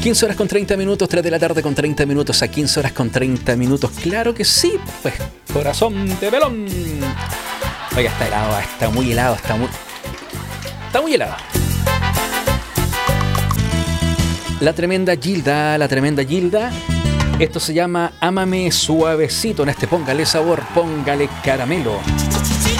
15 horas con 30 minutos, 3 de la tarde con 30 minutos, a 15 horas con 30 minutos. Claro que sí, pues, corazón de melón. Oiga, está helado, está muy helado, está muy helado. La tremenda Gilda. Esto se llama Ámame Suavecito. En este póngale sabor, póngale caramelo.